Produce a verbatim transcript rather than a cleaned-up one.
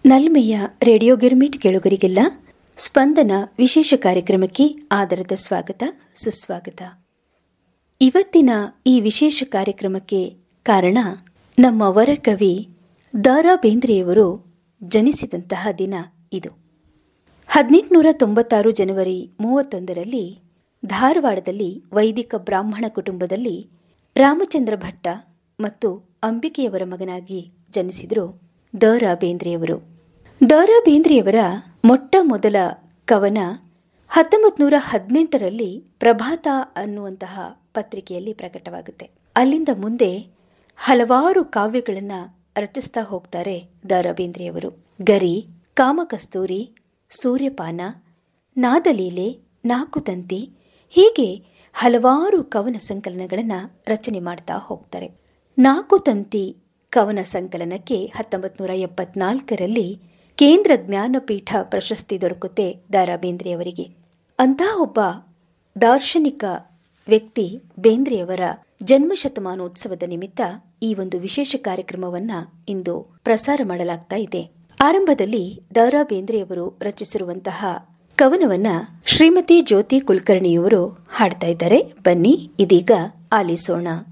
ನಲ್ಮೆಯ radio girmit ಕೇಳುಗರಿಗೆಲ್ಲ ಸ್ಪಂದನ ವಿಶೇಷ ಕಾರ್ಯಕ್ರಮಕ್ಕೆ ಆದರದ ಸ್ವಾಗತ ಸುಸ್ವಾಗತ. ಇವತ್ತಿನ ಈ ವಿಶೇಷ ಕಾರ್ಯಕ್ರಮಕ್ಕೆ ಕಾರಣ ನಮ್ಮ ವರಕವಿ ದ ರಾ ಬೇಂದ್ರೆಯವರು ಜನಿಸಿದಂತಹ ದಿನ ಇದು. ಹದಿನೆಂಟುನೂರ ತೊಂಬತ್ತಾರು ಜನವರಿ ಮೂವತ್ತೊಂದರಲ್ಲಿ ಧಾರವಾಡದಲ್ಲಿ ವೈದಿಕ ಬ್ರಾಹ್ಮಣ ಕುಟುಂಬದಲ್ಲಿ ರಾಮಚಂದ್ರ ಭಟ್ಟ ಮತ್ತು ಅಂಬಿಕೆಯವರ ಮಗನಾಗಿ ಜನಿಸಿದರು ದ ರಾ ಬೇಂದ್ರೆಯವರು. ದ ರಾ ಬೇಂದ್ರೆಯವರ ಮೊಟ್ಟ ಮೊದಲ ಕವನ ಹತ್ತೊಂಬತ್ತು ನೂರ ಹದಿನೆಂಟರಲ್ಲಿ ಪ್ರಭಾತ ಅನ್ನುವಂತಹ ಪತ್ರಿಕೆಯಲ್ಲಿ ಪ್ರಕಟವಾಗುತ್ತೆ. ಅಲ್ಲಿಂದ ಮುಂದೆ ಹಲವಾರು ಕಾವ್ಯಗಳನ್ನು ರಚಿಸ್ತಾ ಹೋಗ್ತಾರೆ ದ ರಾ ಬೇಂದ್ರೆಯವರು. ಗರಿ, ಕಾಮಕಸ್ತೂರಿ, ಸೂರ್ಯಪಾನ, ನಾದಲೀಲೆ, ನಾಕುತಂತಿ ಹೀಗೆ ಹಲವಾರು ಕವನ ಸಂಕಲನಗಳನ್ನು ರಚನೆ ಮಾಡ್ತಾ ಹೋಗ್ತಾರೆ. ನಾಕುತಂತಿ ಕವನ ಸಂಕಲನಕ್ಕೆ ಹತ್ತೊಂಬತ್ತು ನೂರ ಎಪ್ಪತ್ನಾಲ್ಕರಲ್ಲಿ ಕೇಂದ್ರ ಜ್ಞಾನಪೀಠ ಪ್ರಶಸ್ತಿ ದೊರಕುತ್ತೆ ದ ರಾ ಬೇಂದ್ರೆಯವರಿಗೆ. ಅಂತಹ ಒಬ್ಬ ದಾರ್ಶನಿಕ ವ್ಯಕ್ತಿ ಬೇಂದ್ರೆಯವರ ಜನ್ಮ ಶತಮಾನೋತ್ಸವದ ನಿಮಿತ್ತ ಈ ಒಂದು ವಿಶೇಷ ಕಾರ್ಯಕ್ರಮವನ್ನ ಇಂದು ಪ್ರಸಾರ ಮಾಡಲಾಗ್ತಾ ಇದೆ. ಆರಂಭದಲ್ಲಿ ದ ರಾ ಬೇಂದ್ರೆಯವರು ರಚಿಸಿರುವಂತಹ ಕವನವನ್ನ ಶ್ರೀಮತಿ ಜ್ಯೋತಿ ಕುಲಕರ್ಣಿಯವರು ಹಾಡ್ತಾ ಇದ್ದಾರೆ. ಬನ್ನಿ ಇದೀಗ ಆಲಿಸೋಣ.